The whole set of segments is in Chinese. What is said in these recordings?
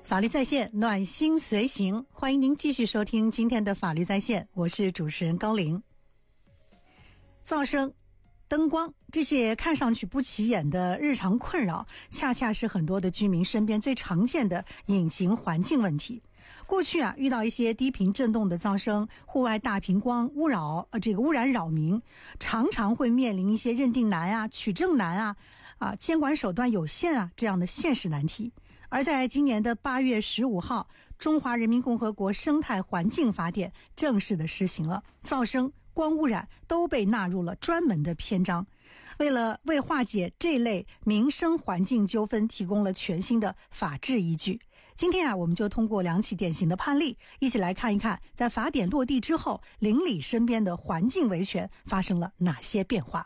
法律在线，暖心随行，欢迎您继续收听今天的法律在线，我是主持人高玲。噪声、灯光这些看上去不起眼的日常困扰，恰恰是很多的居民身边最常见的隐形环境问题。过去遇到一些低频震动的噪声、户外大屏光污染扰民，常常会面临一些认定难取证难监管手段有限这样的现实难题。而在今年的8月15号，中华人民共和国生态环境法典正式的施行了，噪声、光污染都被纳入了专门的篇章，为化解这类民生环境纠纷提供了全新的法治依据。今天我们就通过2起典型的判例，一起来看一看在法典落地之后，邻里身边的环境维权发生了哪些变化。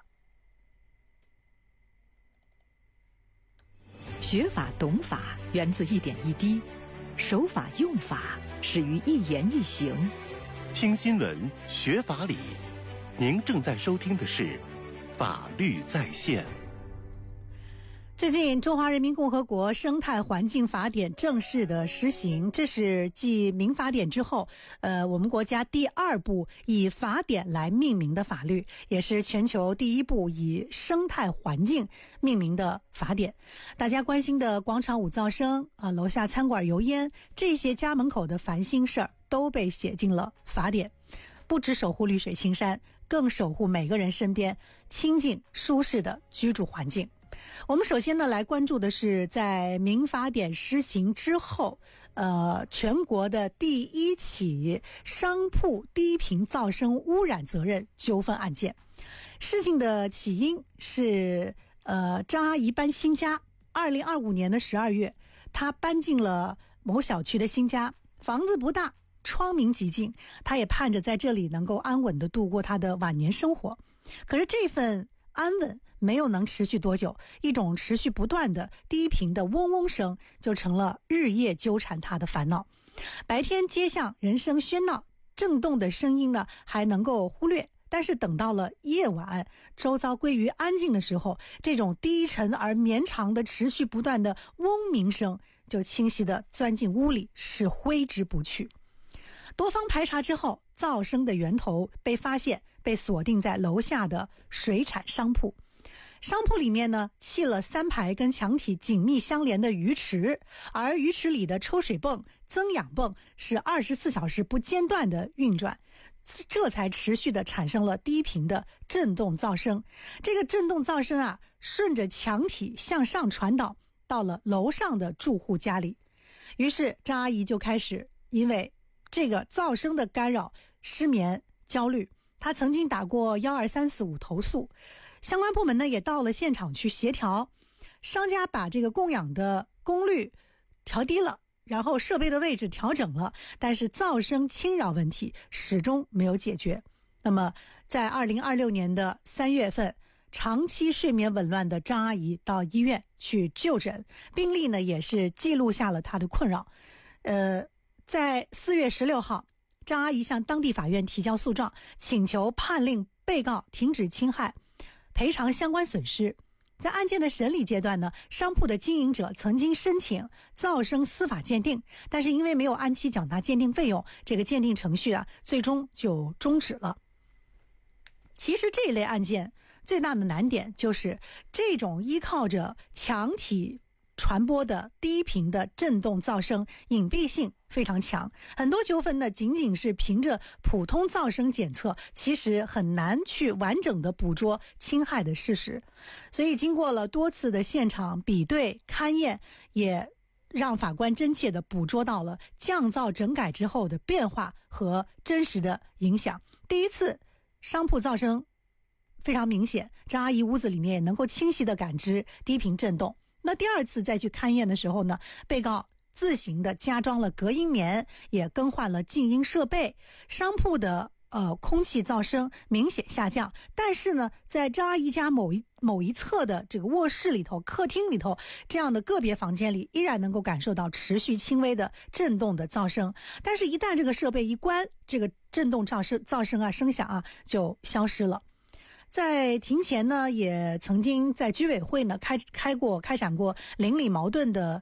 学法懂法源自一点一滴，守法用法始于一言一行。 听新闻学法理，您正在收听的是法律在线。 最近中华人民共和国生态环境法典正式的施行，这是继民法典之后我们国家第2部以法典来命名的法律，也是全球第1部以生态环境命名的法典。大家关心的广场舞噪声楼下餐馆油烟，这些家门口的烦心事儿都被写进了法典，不只守护绿水青山，更守护每个人身边清静舒适的居住环境。我们首先呢来关注的是在民法典施行之后全国的第1起商铺低频噪声污染责任纠纷案件。事情的起因是张阿姨搬新家，2025年的12月，她搬进了某小区的新家，房子不大，窗明几净，她也盼着在这里能够安稳地度过她的晚年生活。可是这份安稳没有能持续多久，一种持续不断的低频的嗡嗡声就成了日夜纠缠他的烦恼。白天街巷人声喧闹，震动的声音呢还能够忽略，但是等到了夜晚，周遭归于安静的时候，这种低沉而绵长的持续不断的嗡鸣声就清晰地钻进屋里，是挥之不去。多方排查之后，噪声的源头被发现，被锁定在楼下的水产商铺。商铺里面呢砌了3排跟墙体紧密相连的鱼池，而鱼池里的抽水泵、增氧泵是24小时不间断的运转，这才持续的产生了低频的震动噪声。这个震动噪声顺着墙体向上传导到了楼上的住户家里。于是张阿姨就开始因为这个噪声的干扰失眠焦虑，她曾经打过12345投诉，相关部门呢也到了现场去协调，商家把这个供氧的功率调低了，然后设备的位置调整了，但是噪声侵扰问题始终没有解决。那么在2026年的3月份，长期睡眠紊乱的张阿姨到医院去就诊，病历呢也是记录下了她的困扰。在4月16号，张阿姨向当地法院提交诉状，请求判令被告停止侵害，赔偿相关损失。在案件的审理阶段呢，商铺的经营者曾经申请噪声司法鉴定，但是因为没有按期缴纳鉴定费用，这个鉴定程序最终就终止了。其实这一类案件最大的难点就是这种依靠着墙体传播的低频的震动噪声隐蔽性非常强，很多纠纷呢仅仅是凭着普通噪声检测，其实很难去完整的捕捉侵害的事实。所以经过了多次的现场比对勘验，也让法官真切地捕捉到了降噪整改之后的变化和真实的影响。第一次商铺噪声非常明显，张阿姨屋子里面也能够清晰地感知低频震动。那第2次再去勘验的时候呢，被告自行的加装了隔音棉，也更换了静音设备，商铺的空气噪声明显下降。但是呢，在张阿姨家某一侧的这个卧室里头、客厅里头这样的个别房间里，依然能够感受到持续轻微的震动的噪声。但是一旦这个设备一关，这个震动噪声声响就消失了。在庭前呢，也曾经在居委会呢开展过邻里矛盾的